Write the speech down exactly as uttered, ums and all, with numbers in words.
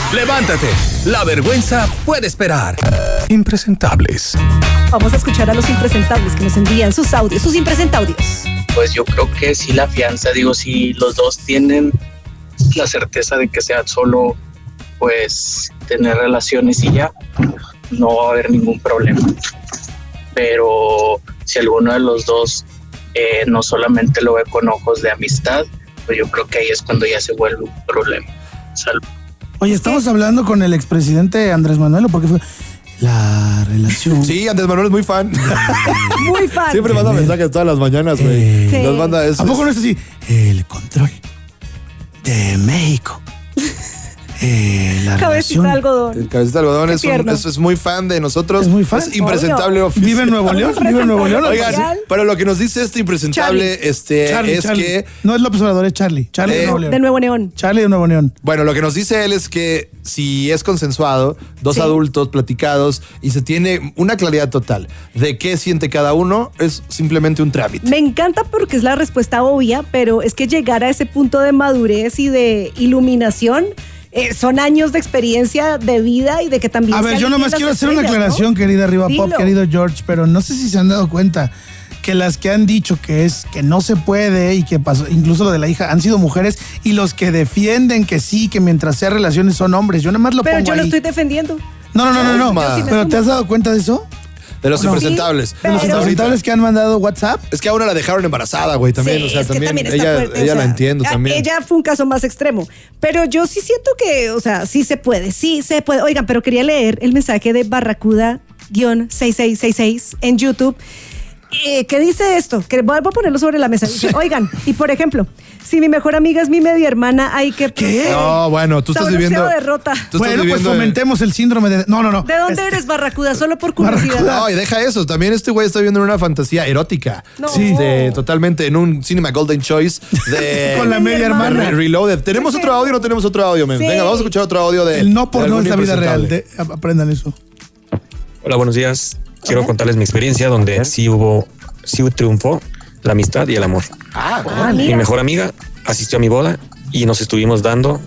Levántate, la vergüenza puede esperar. Impresentables. Vamos a escuchar a los impresentables que nos envían sus audios, sus impresentaudios. Pues yo creo que sí la fianza, digo, si los dos tienen la certeza de que sea solo, pues, tener relaciones y ya, no va a haber ningún problema. Pero si alguno de los dos eh, no solamente lo ve con ojos de amistad, pues yo creo que ahí es cuando ya se vuelve un problema. Salvo. Oye, estamos hablando con el expresidente Andrés Manuel, ¿o por qué fue? La relación. Sí, Andrés Manuel es muy fan. Muy fan. Siempre manda mensajes todas las mañanas, güey. Eh, Sí. Nos manda eso. ¿A poco no es así? El control de México. Eh, la Cabecita relación. de algodón. El cabecita de algodón Qué es, un- tierno. es, es muy fan de nosotros. Es muy fan. Es impresentable oficial. ¿Vive en Nuevo León? ¿Vive en Nuevo León? Oigan, Oficial. pero lo que nos dice este impresentable Charlie. este, Charlie, es Charlie. que, No es López Obrador, es Charlie. Charlie Eh, de Nuevo León. De Nuevo León. Charlie de Nuevo León. bueno, lo que nos dice él es que si es consensuado, dos Sí. adultos platicados y se tiene una claridad total de qué siente cada uno, es simplemente un trámite. Me encanta porque es la respuesta obvia, pero es que llegar a ese punto de madurez y de iluminación eh, son años de experiencia de vida y de que también A ver, se yo nomás alinean quiero las hacer una estrellas, aclaración, ¿no? querida Arriba Pop, Dilo. querido George, pero no sé si se han dado cuenta que las que han dicho que es que no se puede y que pasó, incluso lo de la hija, han sido mujeres, y los que defienden que sí, que mientras sea relaciones son hombres. Yo nomás lo Pero pongo yo lo ahí. estoy defendiendo. No, no, no, no, no. Yo sí me Pero sumo. ¿te has dado cuenta de eso? De los No. impresentables. Sí, De los Pero- impresentables que han mandado WhatsApp. Es que a una la dejaron embarazada, güey, también. Sí, o sea, es que también, está ella, fuerte, ella o la sea, entiendo a- también. Ella fue un caso más extremo. Pero yo sí siento que, o sea, sí se puede, sí se puede. Oigan, pero quería leer el mensaje de Barracuda-seis seis seis seis en YouTube. Eh, ¿Qué dice esto? Que voy a ponerlo sobre la mesa. Dice, oigan, y por ejemplo, si mi mejor amiga es mi media hermana, hay que... ¿Qué? No, bueno, tú estás Sabroseo viviendo. derrota. Tú estás Bueno, pues viviendo en- fomentemos el síndrome de... No, no, no. ¿De dónde Este, eres, Barracuda? Solo por curiosidad. Barracuda. No, y deja eso. También este güey está viviendo en una fantasía erótica. No. Sí. De- totalmente en un Cinema Golden Choice de. Con la media de hermana. Re- Reloaded. ¿Tenemos otro audio o no tenemos otro audio, men? Sí. Venga, vamos a escuchar otro audio de. El no por de no algún es la vida real. impresentable. De- aprendan eso. Hola, buenos días. Quiero contarles mi experiencia donde sí hubo, sí triunfó la amistad y el amor. Ah, Ah, Mi mira. mejor amiga asistió a mi boda y nos estuvimos dando